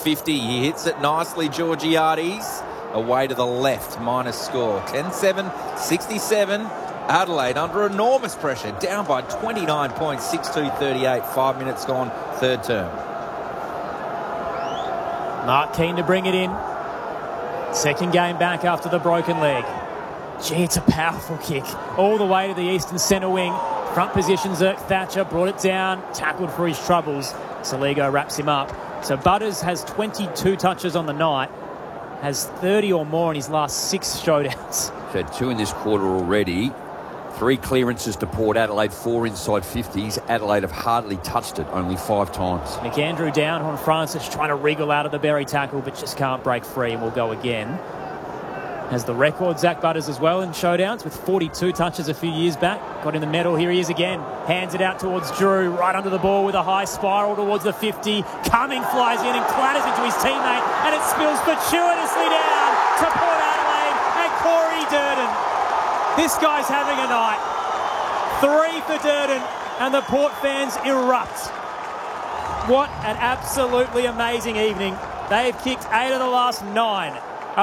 50. He hits it nicely, Georgiades. Away to the left, minus score. 10-7, 67. Adelaide under enormous pressure, down by 29 points, 6-2-38. 5 minutes gone, third term. Mark keen to bring it in. Second game back after the broken leg. Gee, it's a powerful kick. All the way to the eastern centre wing. Front position, Zerk Thatcher brought it down, tackled for his troubles. Saligo wraps him up. So Butters has 22 touches on the night, has 30 or more in his last 6 showdowns. He's had 2 in this quarter already. 3 clearances to Port Adelaide, 4 inside 50s. Adelaide have hardly touched it, only 5 times. McAndrew down on Francis, trying to wriggle out of the Berry tackle, but just can't break free and will go again. Has the record, Zach Butters, as well in showdowns with 42 touches a few years back. Got in the medal. Here he is again. Hands it out towards Drew. Right under the ball with a high spiral towards the 50. Cumming flies in and clatters into his teammate. And it spills fortuitously down to Port Adelaide and Corey Durden. This guy's having a night. 3 for Durden and the Port fans erupt. What an absolutely amazing evening. They've kicked 8 of the last 9.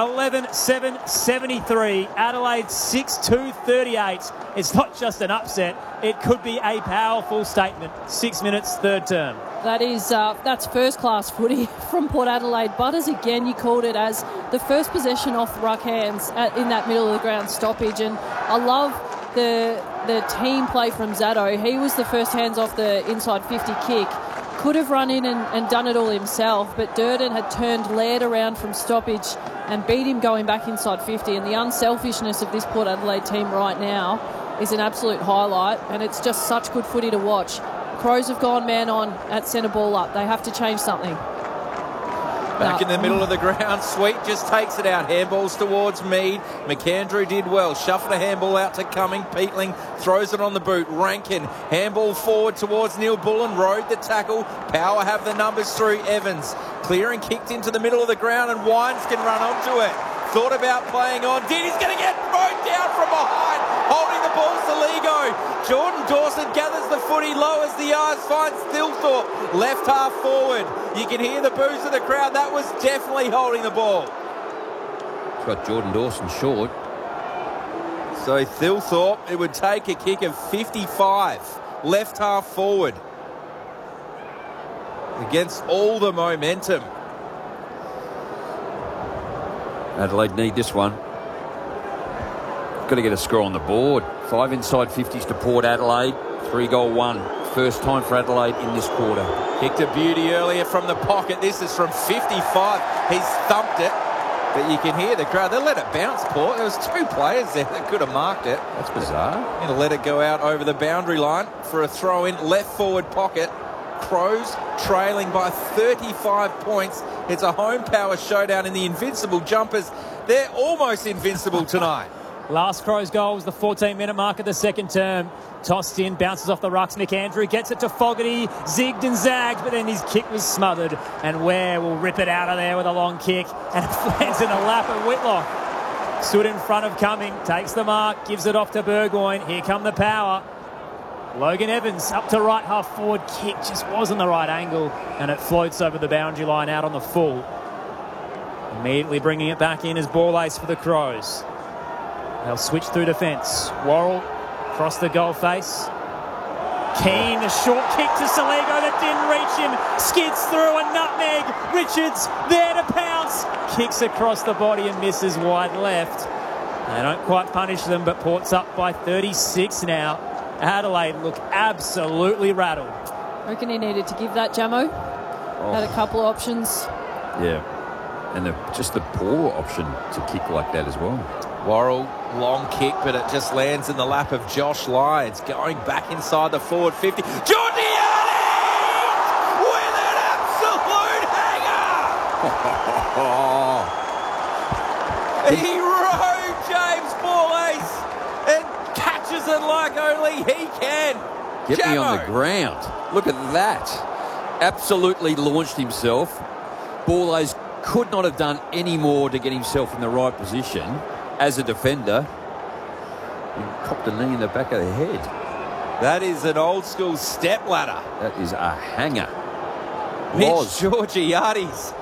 11-7-73. Adelaide 6-2-38. It's not just an upset. It could be a powerful statement. 6 minutes, third term. That's first-class footy from Port Adelaide. Butters, again, you called it as the first possession off ruck hands in that middle of the ground stoppage. And I love the team play from Zaddo. He was the first hands off the inside 50 kick. Could have run in and done it all himself, but Durden had turned Laird around from stoppage and beat him going back inside 50. And the unselfishness of this Port Adelaide team right now is an absolute highlight, and it's just such good footy to watch. Crows have gone man on at centre ball up. They have to change something. Back in the middle of the ground, Sweet just takes it out. Handballs towards Mead. McAndrew did well. Shuffled a handball out to Cumming. Peatling throws it on the boot. Rankin, handball forward towards Neil Bullen. Rode the tackle. Power have the numbers through Evans. Clear and kicked into the middle of the ground, and Wines can run onto it. Thought about playing on. Did. He's going to get thrown down from behind. Holding the ball, Saligo. Jordan Dawson gathers the footy, lowers the yards, finds Thilthorpe. Left half forward. You can hear the boos of the crowd. That was definitely holding the ball. It's got Jordan Dawson short. So Thilthorpe, it would take a kick of 55. Left half forward. Against all the momentum. Adelaide need this one. Got to get a score on the board. 5 inside 50s to Port Adelaide. 3-goal one. First time for Adelaide in this quarter. Kicked a beauty earlier from the pocket. This is from 55. He's thumped it. But you can hear the crowd. They let it bounce, Port. There was 2 players there that could have marked it. That's bizarre. Going to let it go out over the boundary line for a throw-in. Left forward pocket. Crows trailing by 35 points. It's a home power showdown in the Invincible Jumpers. They're almost invincible tonight. Last Crows goal was the 14-minute mark of the second term. Tossed in, bounces off the rucks. McAndrew gets it to Fogarty. Zigged and zagged, but then his kick was smothered. And Ware will rip it out of there with a long kick. And it lands in the lap of Whitlock. Stood in front of Cumming. Takes the mark. Gives it off to Burgoyne. Here come the power. Logan Evans up to right half forward. Kick just wasn't the right angle. And it floats over the boundary line out on the full. Immediately bringing it back in as ball ace for the Crows. They'll switch through defence. Worrell across the goal face. Keane, a short kick to Saligo that didn't reach him. Skids through a nutmeg. Richards there to pounce. Kicks across the body and misses wide left. They don't quite punish them, but Port's up by 36 now. Adelaide look absolutely rattled. I reckon he needed to give that, Jamo. Had a couple of options. Yeah. And just the poor option to kick like that as well. Worrell, long kick, but it just lands in the lap of Josh Lyons. Going back inside the forward 50. Georgiades with an absolute hanger! He rode James Ball-Ace and catches it like only he can. Get me on the ground. Look at that. Absolutely launched himself. Ball-Ace could not have done any more to get himself in the right position. As a defender, he copped a knee in the back of the head. That is an old school step ladder. That is a hanger. Mitch Georgiades